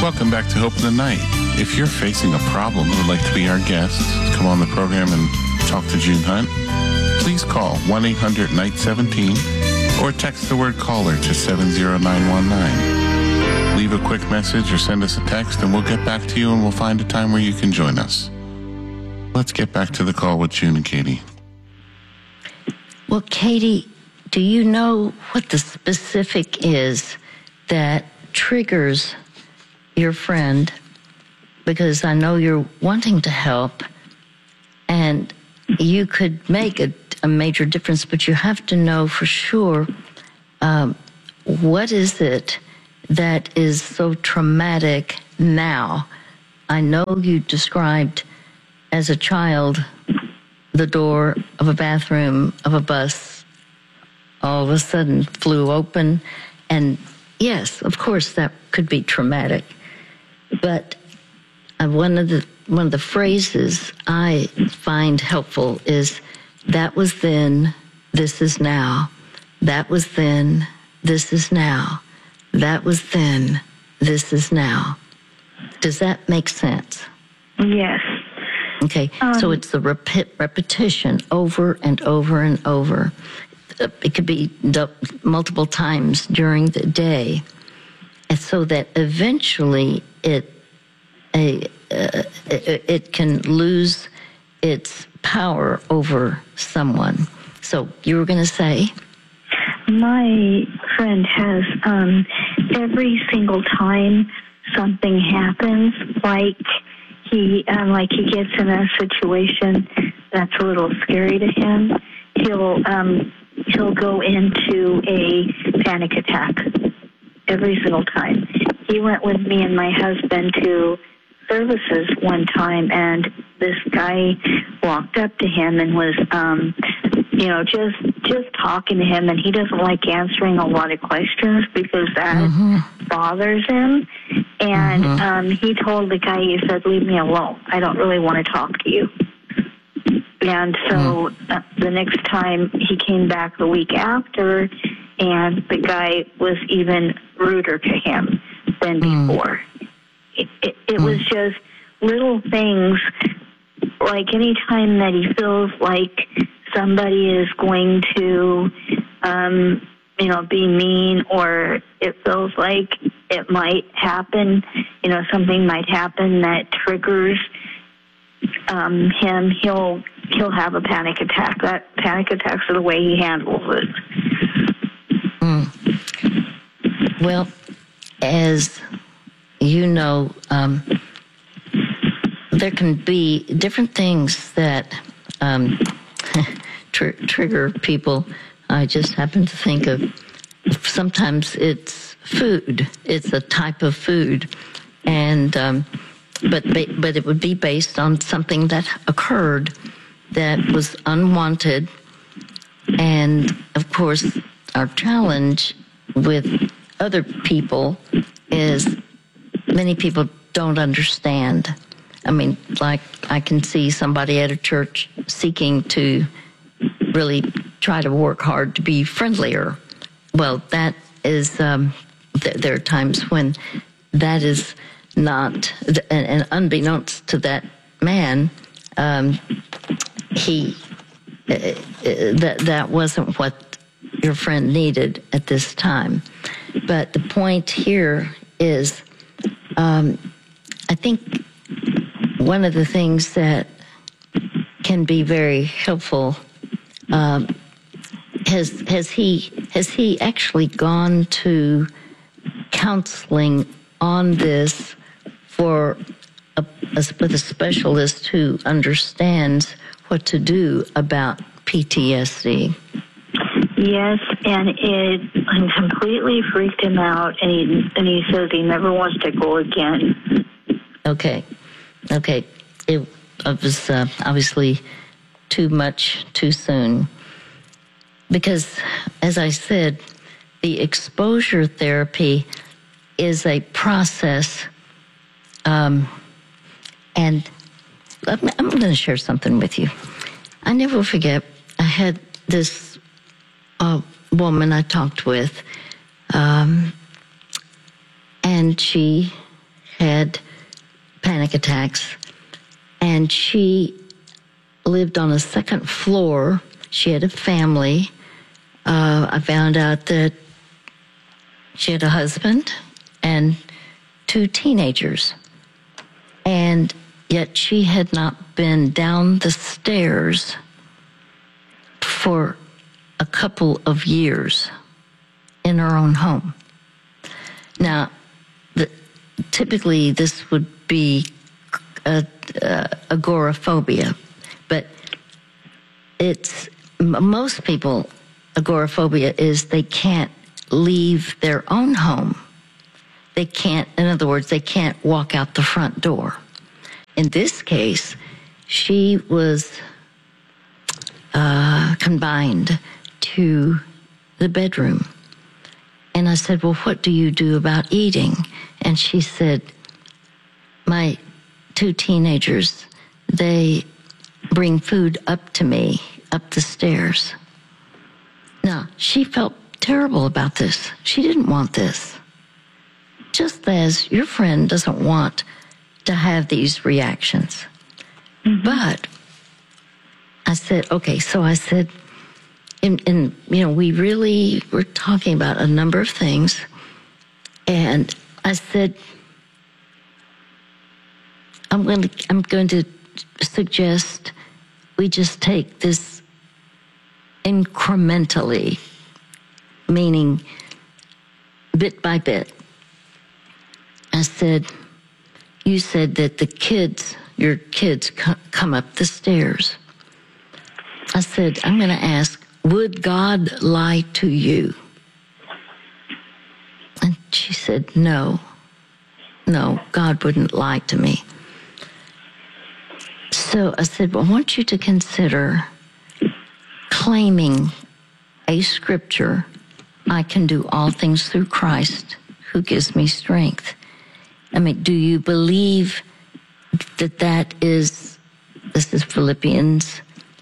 Welcome back to Hope in the Night. If you're facing a problem and would like to be our guest, come on the program and talk to June Hunt, please call 1-800-NIGHT-17 or text the word caller to 70919. Leave a quick message or send us a text and we'll get back to you and we'll find a time where you can join us. Let's get back to the call with June and Katie. Well, Katie, do you know what the specific is that triggers your friend? Because I know you're wanting to help and you could make a major difference, but you have to know for sure what is it that is so traumatic now. I know you described as a child the door of a bathroom of a bus all of a sudden flew open, and yes, of course that could be traumatic. But one of the phrases I find helpful is, that was then, this is now. That was then, this is now. That was then, this is now. Does that make sense? Yes. Okay, so it's the repetition over and over and over. It could be multiple times during the day, and so that eventually it can lose its power over someone. So you were going to say? My friend has every single time something happens, like he gets in a situation that's a little scary to him, he'll go into a panic attack every single time. He went with me and my husband to services one time, and this guy walked up to him and was just talking to him, and he doesn't like answering a lot of questions because that bothers him. And he told the guy, he said, "Leave me alone. I don't really want to talk to you." And so the next time he came back the week after, and the guy was even ruder to him than before. It was just little things, like any time that he feels like somebody is going to, be mean, or it feels like it might happen, something might happen that triggers him, he'll have a panic attack. That panic attacks are the way he handles it. Well, as you know, there can be different things that trigger people. I just happen to think of, sometimes it's food. It's a type of food, and but it would be based on something that occurred that was unwanted. And of course, our challenge with other people is many people don't understand. I mean, like, I can see somebody at a church seeking to really try to work hard to be friendlier. Well, that is, there are times when that is not, and unbeknownst to that man, that wasn't what your friend needed at this time. But the point here is, I think one of the things that can be very helpful, has he actually gone to counseling on this with a specialist who understands what to do about PTSD? Yes, and it completely freaked him out, and he says he never wants to go again. Okay. It was obviously too much too soon, because, as I said, the exposure therapy is a process, and I'm going to share something with you. I never forget, I had this woman I talked with, and she had panic attacks, and she lived on a second floor. She had a family. I found out that she had a husband and 2 teenagers, and yet she had not been down the stairs for a couple of years in her own home. Now, typically this would be agoraphobia, but most people, agoraphobia is they can't leave their own home. They can't, in other words, they can't walk out the front door. In this case, she was confined to the bedroom. And I said, well, what do you do about eating? And she said, my 2 teenagers, they bring food up to me, up the stairs. Now, she felt terrible about this. She didn't want this. Just as your friend doesn't want to have these reactions. Mm-hmm. But I said, okay, so I said, and we really were talking about a number of things. And I said, I'm going to suggest we just take this incrementally, meaning bit by bit. I said, you said that your kids come up the stairs. I said, I'm going to ask, would God lie to you? And she said, no, God wouldn't lie to me. So I said, well, I want you to consider claiming a scripture, I can do all things through Christ who gives me strength. I mean, do you believe that is, this is Philippians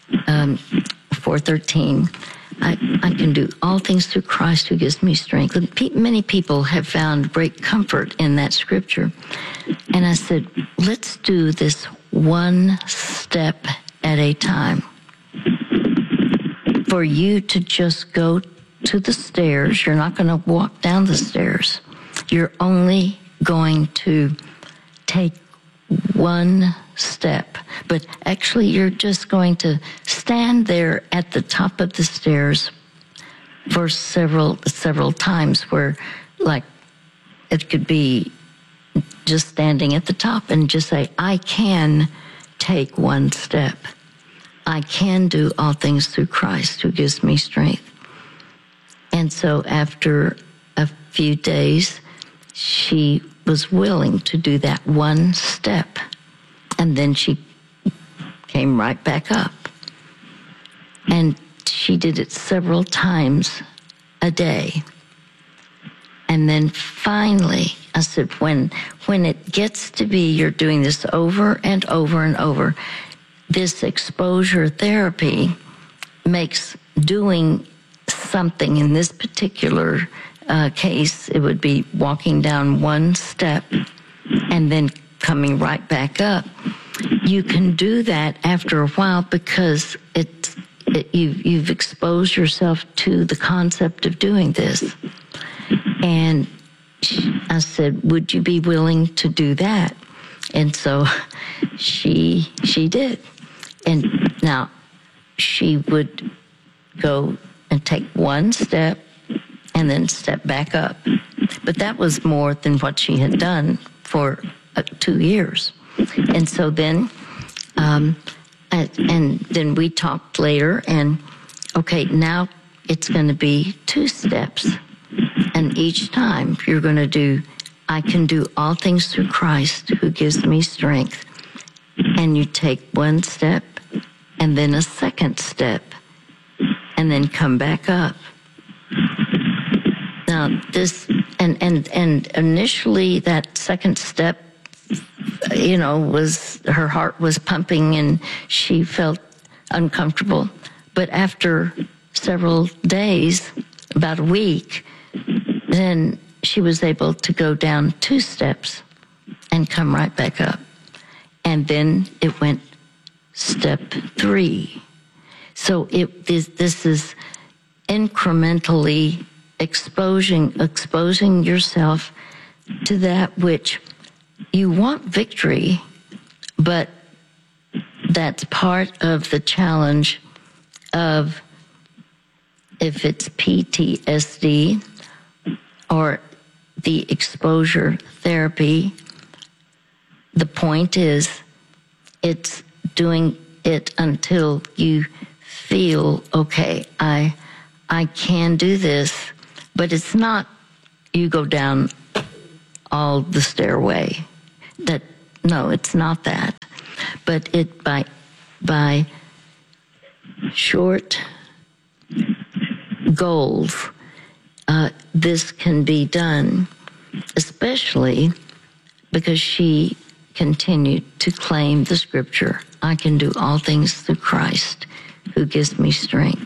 4:13, I can do all things through Christ who gives me strength. And many people have found great comfort in that scripture. And I said, let's do this one step at a time. For you to just go to the stairs, you're not going to walk down the stairs. You're only going to take one step. But actually, you're just going to stand there at the top of the stairs for several times, where, like, it could be just standing at the top and just say, I can take one step. I can do all things through Christ who gives me strength. And so after a few days, she was willing to do that one step. And then she came right back up. And she did it several times a day. And then finally, I said, when it gets to be you're doing this over and over and over, this exposure therapy makes doing something, in this particular case, it would be walking down one step and then coming right back up. You can do that after a while because you've exposed yourself to the concept of doing this. And I said, would you be willing to do that? And so she did. And now she would go and take one step and then step back up. But that was more than what she had done for 2 years. And so then, and then we talked later, and okay, now it's going to be 2 steps. And each time you're going to do, I can do all things through Christ who gives me strength. And you take one step and then a second step and then come back up. Now this, and initially that second step, was, her heart was pumping and she felt uncomfortable. But after several days, about a week, then she was able to go down 2 steps and come right back up. And then it went step 3. So this is incrementally exposing yourself to that which you want victory, but that's part of the challenge of, if it's PTSD or the exposure therapy, the point is it's doing it until you feel, okay, I can do this, but it's not you go down all the stairway. No, it's not that. But it by short goals, this can be done, especially because she continued to claim the scripture, I can do all things through Christ who gives me strength.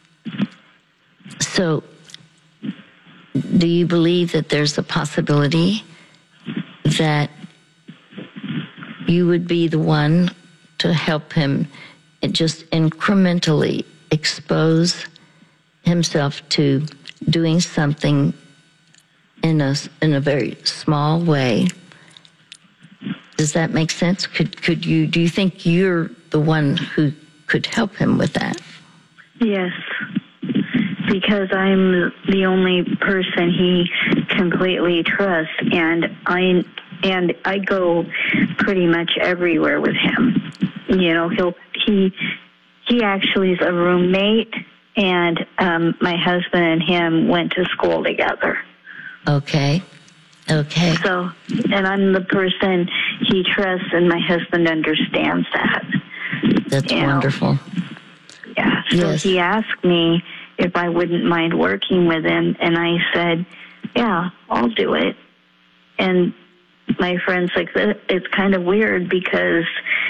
So, do you believe that there's a possibility that you would be the one to help him just incrementally expose himself to doing something in a very small way? Does that make sense? Do you think you're the one who could help him with that? Yes, because I'm the only person he completely trusts, and I go pretty much everywhere with him. You know, he actually is a roommate, and my husband and him went to school together. Okay. So, and I'm the person he trusts, and my husband understands that. That's wonderful. Yeah. So yes. He asked me if I wouldn't mind working with him, and I said, yeah, I'll do it. And my friend's like, it's kind of weird because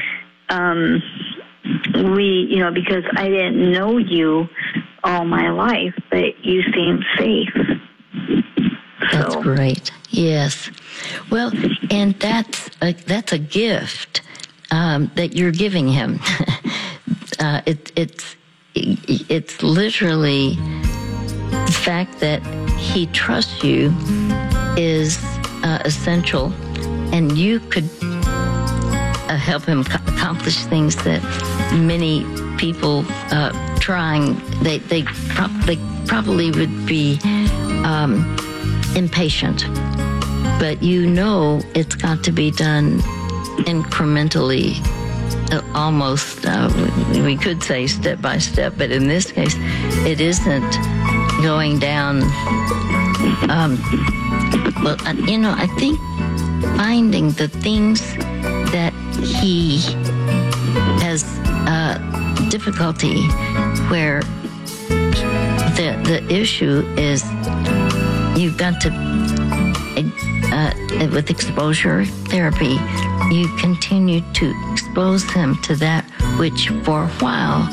because I didn't know you all my life, but you seem safe. That's great. Yes. Well, and that's a gift that you're giving him. It's literally the fact that he trusts you is essential, and you could help him accomplish things that many people trying they probably would be impatient, but you know it's got to be done incrementally, almost we could say step by step, but in this case it isn't going down. Well, I think finding the things that he has difficulty, where the issue is you've got to, with exposure therapy, you continue to expose him to that which for a while.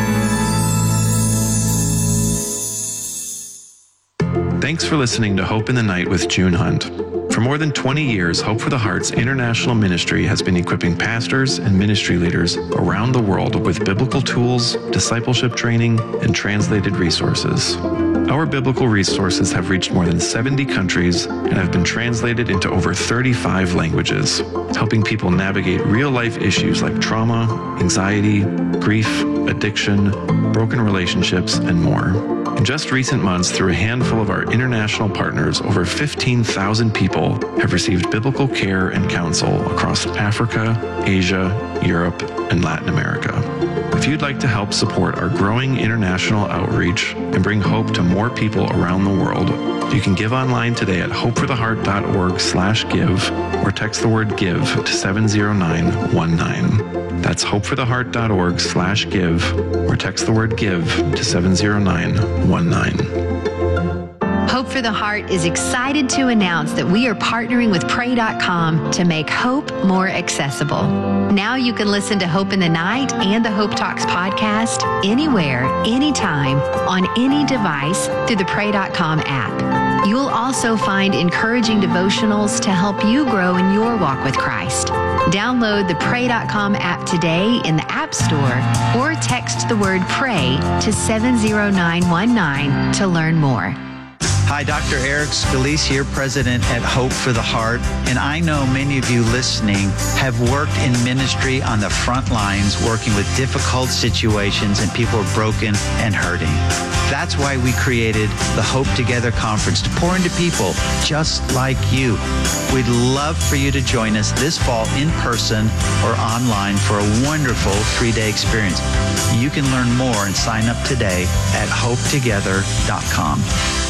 Thanks for listening to Hope in the Night with June Hunt. For more than 20 years, Hope for the Heart's international ministry has been equipping pastors and ministry leaders around the world with biblical tools, discipleship training, and translated resources. Our biblical resources have reached more than 70 countries and have been translated into over 35 languages, helping people navigate real-life issues like trauma, anxiety, grief, addiction, broken relationships, and more. In just recent months, through a handful of our international partners, over 15,000 people have received biblical care and counsel across Africa, Asia, Europe, and Latin America. If you'd like to help support our growing international outreach and bring hope to more people around the world, you can give online today at hopefortheheart.org/give or text the word GIVE to 70919. That's hopefortheheart.org/give or text the word GIVE to 70919. Hope for the Heart is excited to announce that we are partnering with Pray.com to make hope more accessible. Now you can listen to Hope in the Night and the Hope Talks podcast anywhere, anytime, on any device through the Pray.com app. You'll also find encouraging devotionals to help you grow in your walk with Christ. Download the Pray.com app today in the App Store or text the word PRAY to 70919 to learn more. Hi, Dr. Eric Scalise here, President at Hope for the Heart. And I know many of you listening have worked in ministry on the front lines, working with difficult situations and people are broken and hurting. That's why we created the Hope Together Conference to pour into people just like you. We'd love for you to join us this fall in person or online for a wonderful 3-day experience. You can learn more and sign up today at hopetogether.com.